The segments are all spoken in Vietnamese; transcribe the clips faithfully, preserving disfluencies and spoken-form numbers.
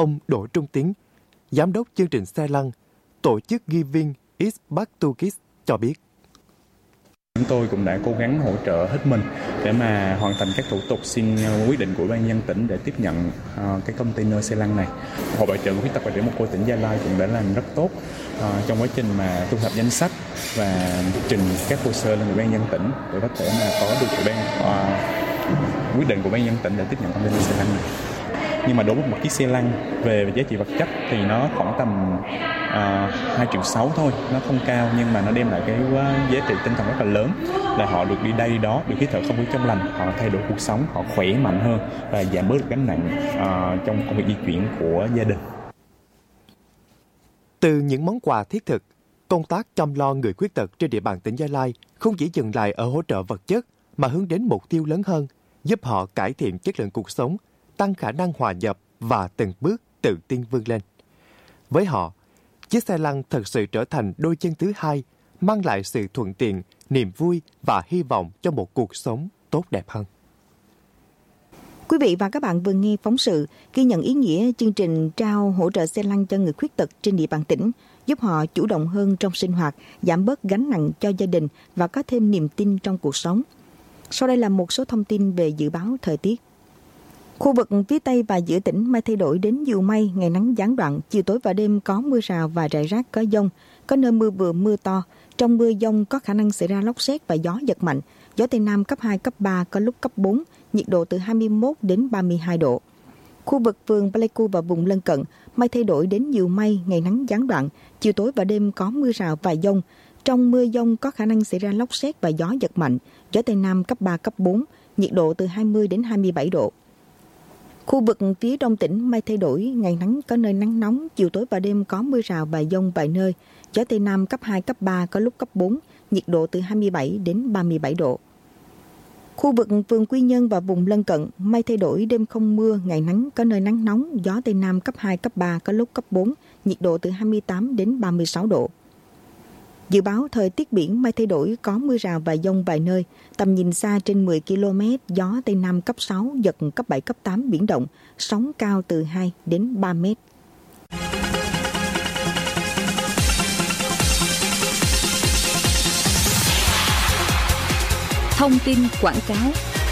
Ông Đỗ Trung Tiến, Giám đốc chương trình xe lăn, tổ chức Giving is Back to Kids cho biết. Chúng tôi cũng đã cố gắng hỗ trợ hết mình để mà hoàn thành các thủ tục xin quyết định của Ủy ban nhân dân tỉnh để tiếp nhận uh, cái container xe lăn này. Hội Bảo trợ người khuyết tật và trẻ mồ côi tỉnh Gia Lai cũng đã làm rất tốt uh, trong quá trình mà thu thập danh sách và trình các hồ sơ lên Ủy ban nhân dân tỉnh để có thể mà có được Ủy ban uh, quyết định của Ủy ban nhân dân tỉnh để tiếp nhận container xe lăn này. Nhưng mà đối với một chiếc xe lăn về giá trị vật chất thì nó khoảng tầm uh, hai triệu sáu thôi, nó không cao nhưng mà nó đem lại cái giá trị tinh thần rất là lớn, là họ được đi đây đi đó, được hít thở không khí trong lành, họ thay đổi cuộc sống, họ khỏe mạnh hơn và giảm bớt được gánh nặng uh, trong công việc di chuyển của gia đình. Từ những món quà thiết thực, công tác chăm lo người khuyết tật trên địa bàn tỉnh Gia Lai không chỉ dừng lại ở hỗ trợ vật chất mà hướng đến mục tiêu lớn hơn, giúp họ cải thiện chất lượng cuộc sống, tăng khả năng hòa nhập và từng bước tự tin vươn lên. Với họ, chiếc xe lăn thật sự trở thành đôi chân thứ hai, mang lại sự thuận tiện, niềm vui và hy vọng cho một cuộc sống tốt đẹp hơn. Quý vị và các bạn vừa nghe phóng sự ghi nhận ý nghĩa chương trình trao hỗ trợ xe lăn cho người khuyết tật trên địa bàn tỉnh, giúp họ chủ động hơn trong sinh hoạt, giảm bớt gánh nặng cho gia đình và có thêm niềm tin trong cuộc sống. Sau đây là một số thông tin về dự báo thời tiết. Khu vực phía Tây và giữa tỉnh mây thay đổi đến nhiều mây, ngày nắng gián đoạn, chiều tối và đêm có mưa rào và rải rác có dông, có nơi mưa vừa mưa to. Trong mưa dông có khả năng xảy ra lốc sét và gió giật mạnh, gió Tây Nam cấp hai, cấp ba, có lúc cấp bốn, nhiệt độ từ hai mươi mốt đến ba mươi hai độ. Khu vực phường Pleiku và vùng lân cận, mây thay đổi đến nhiều mây, ngày nắng gián đoạn, chiều tối và đêm có mưa rào và dông. Trong mưa dông có khả năng xảy ra lốc sét và gió giật mạnh, gió Tây Nam cấp ba, cấp bốn, nhiệt độ từ hai mươi đến hai mươi bảy độ. Khu vực phía đông tỉnh mây thay đổi, ngày nắng có nơi nắng nóng, chiều tối và đêm có mưa rào và dông vài nơi, gió Tây Nam cấp hai, cấp ba, có lúc cấp bốn, nhiệt độ từ hai mươi bảy đến ba mươi bảy độ. Khu vực phường Quy Nhơn và vùng lân cận, mây thay đổi, đêm không mưa, ngày nắng có nơi nắng nóng, gió Tây Nam cấp hai, cấp ba, có lúc cấp bốn, nhiệt độ từ hai mươi tám đến ba mươi sáu độ. Dự báo thời tiết biển mây thay đổi, có mưa rào và dông vài nơi, tầm nhìn xa trên mười ki lô mét, gió Tây Nam cấp sáu, giật cấp bảy, cấp tám biển động, sóng cao từ hai đến ba mét. Thông tin quảng cáo.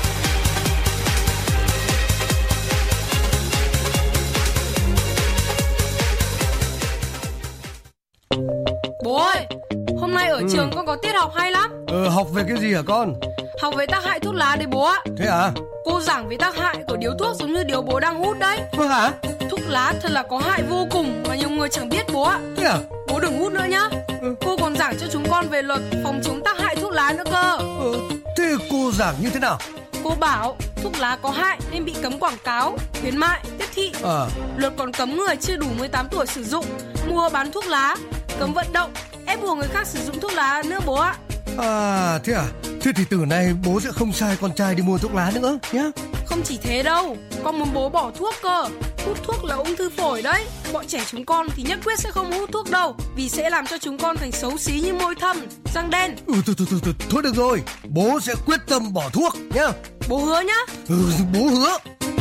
Bố ơi, hôm nay ở ừ. trường con có tiết học hay lắm. Ừ, học về cái gì hả con? Học về tác hại thuốc lá đấy bố ạ. Thế à? Cô giảng về tác hại của điếu thuốc giống như điều bố đang hút đấy. Vâng hả? Thuốc lá thật là có hại vô cùng mà nhiều người chẳng biết bố ạ. Thế à? Bố đừng hút nữa nhá. Ừ. Cô còn giảng cho chúng con về luật phòng chống tác hại thuốc lá nữa cơ. Ừ. Thế cô giảng như thế nào? Cô bảo thuốc lá có hại nên bị cấm quảng cáo, khuyến mại, tiếp thị. À. Luật còn cấm người chưa đủ mười tám tuổi sử dụng, mua bán thuốc lá, cấm vận động, ép buộc người khác sử dụng thuốc lá nữa bố ạ. À thế à? Thế thì từ nay bố sẽ không sai con trai đi mua thuốc lá nữa nhá. Không chỉ thế đâu, con muốn bố bỏ thuốc cơ. Hút thuốc là ung thư phổi đấy. Bọn trẻ chúng con thì nhất quyết sẽ không hút thuốc đâu, vì sẽ làm cho chúng con thành xấu xí như môi thâm, răng đen. Ừ thôi thôi thôi, thôi được rồi, bố sẽ quyết tâm bỏ thuốc nhá. Bố hứa nhá. Ừ, bố hứa.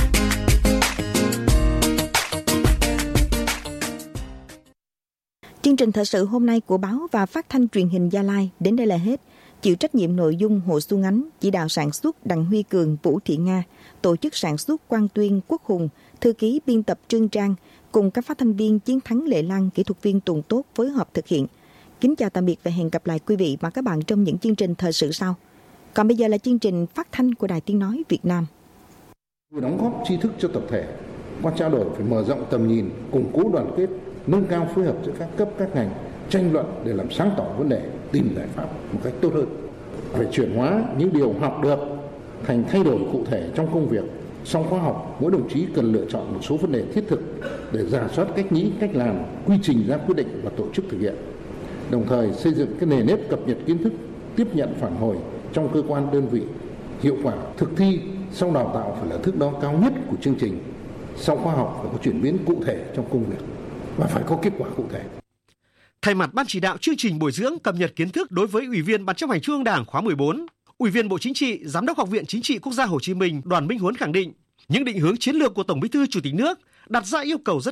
Chương trình thời sự hôm nay của báo và phát thanh truyền hình Gia Lai đến đây là hết. Chịu trách nhiệm nội dung Hồ Xuân Ánh, chỉ đạo sản xuất Đặng Huy Cường, Vũ Thị Nga, tổ chức sản xuất Quang Tuyên, Quốc Hùng, thư ký biên tập Trương Trang, cùng các phát thanh viên Chiến Thắng, Lệ Lan, kỹ thuật viên Tùng Tốt phối hợp thực hiện. Kính chào tạm biệt và hẹn gặp lại quý vị và các bạn trong những chương trình thời sự sau. Còn bây giờ là chương trình phát thanh của Đài Tiếng Nói Việt Nam. Đóng góp tri thức cho tập thể, qua trao đổi phải mở rộng tầm nhìn, củng cố đoàn kết, nâng cao phối hợp giữa các cấp các ngành, tranh luận để làm sáng tỏ vấn đề, tìm giải pháp một cách tốt hơn. Phải chuyển hóa những điều học được thành thay đổi cụ thể trong công việc. Trong khoa học, mỗi đồng chí cần lựa chọn một số vấn đề thiết thực để rà soát cách nghĩ, cách làm, quy trình ra quyết định và tổ chức thực hiện. Đồng thời xây dựng cái nề nếp cập nhật kiến thức, tiếp nhận phản hồi trong cơ quan đơn vị. Hiệu quả thực thi sau đào tạo phải là thước đo cao nhất của chương trình. Sau khoa học phải có chuyển biến cụ thể trong công việc và phải có kết quả cụ thể. Thay mặt Ban chỉ đạo chương trình bồi dưỡng cập nhật kiến thức đối với Ủy viên Ban chấp hành Trung ương Đảng khóa mười bốn, Ủy viên Bộ Chính trị, Giám đốc Học viện Chính trị Quốc gia Hồ Chí Minh Đoàn Minh Huấn khẳng định, những định hướng chiến lược của Tổng Bí thư Chủ tịch nước đặt ra yêu cầu rất